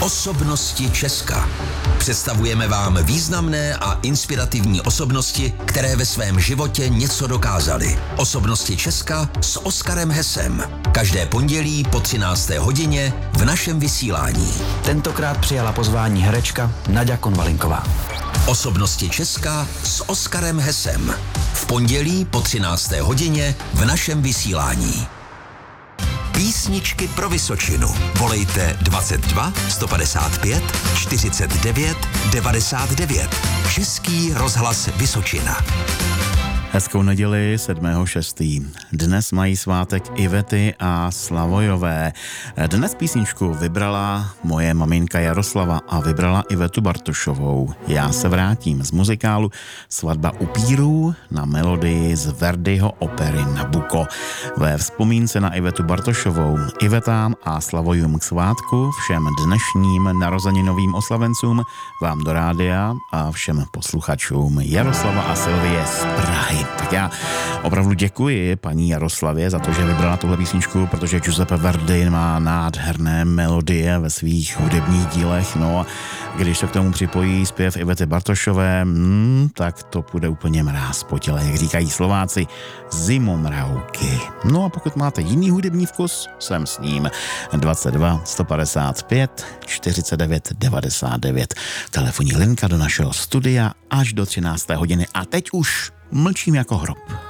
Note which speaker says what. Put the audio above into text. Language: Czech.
Speaker 1: Osobnosti Česka. Představujeme vám významné a inspirativní osobnosti, které ve svém životě něco dokázaly. Osobnosti Česka s Oskarem Hesem. Každé pondělí po 13. hodině v našem vysílání.
Speaker 2: Tentokrát přijala pozvání herečka Naďa Konvalinková.
Speaker 1: Osobnosti Česka s Oskarem Hesem. V pondělí po 13. hodině v našem vysílání. Písničky pro Vysočinu. Volejte 22 155 49 99. Český rozhlas Vysočina.
Speaker 3: Hezkou neděli 7.6. Dnes mají svátek Ivety a Slavojové. Dnes písničku vybrala moje maminka Jaroslava a vybrala Ivetu Bartošovou. Já se vrátím z muzikálu Svatba upírů na melodii z Verdiho opery Nabucco. Ve vzpomínce na Ivetu Bartošovou, Ivetám a Slavojům k svátku, všem dnešním narozeninovým oslavencům, vám do rádia a všem posluchačům Jaroslava a Silvie z Prahy. Tak já opravdu děkuji paní Jaroslavě za to, že vybrala tuhle písničku, protože Giuseppe Verdi má nádherné melodie ve svých hudebních dílech, no a když se k tomu připojí zpěv Ivety Bartošové, tak to půjde úplně mráz po těle, jak říkají Slováci, zimomrauky. No a pokud máte jiný hudební vkus, jsem s ním. 22 155 49 99. Telefonní linka do našeho studia až do 13. hodiny. A teď už mlčím jako hrob.